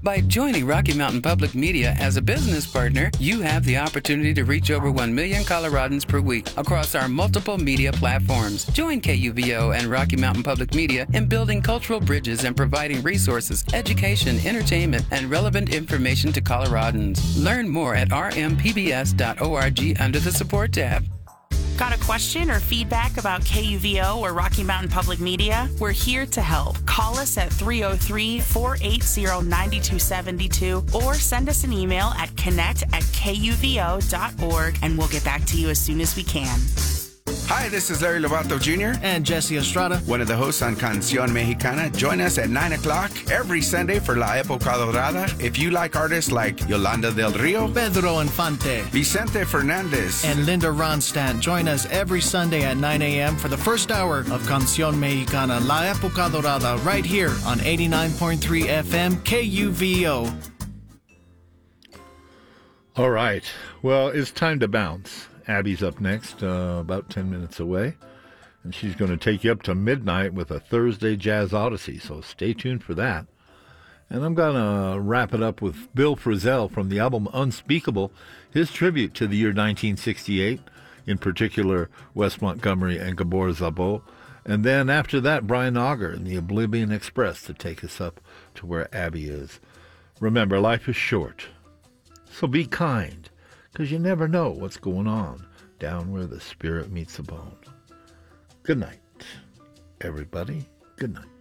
By joining Rocky Mountain Public Media as a business partner, you have the opportunity to reach over 1 million Coloradans per week across our multiple media platforms. Join KUVO and Rocky Mountain Public Media in building cultural bridges and providing resources, education, entertainment, and relevant information to Coloradans. Learn more at rmpbs.org under the support tab. Got a question or feedback about KUVO or Rocky Mountain Public Media? We're here to help. Call us at 303-480-9272 or send us an email at connect@kuvo.org and we'll get back to you as soon as we can. Hi, this is Larry Lovato Jr. and Jesse Estrada, one of the hosts on Canción Mexicana. Join us at 9 o'clock every Sunday for La Época Dorada. If you like artists like Yolanda del Rio, Pedro Infante, Vicente Fernandez, and Linda Ronstadt, join us every Sunday at 9 a.m. for the first hour of Canción Mexicana, La Época Dorada, right here on 89.3 FM KUVO. All right. Well, it's time to bounce. Abby's up next, about 10 minutes away, and she's going to take you up to midnight with a Thursday Jazz Odyssey, so stay tuned for that. And I'm going to wrap it up with Bill Frisell from the album Unspeakable, his tribute to the year 1968, in particular Wes Montgomery and Gabor Szabo. And then after that, Brian Auger and the Oblivion Express to take us up to where Abby is. Remember, life is short, so be kind, because you never know what's going on down where the spirit meets the bone. Good night, everybody. Good night.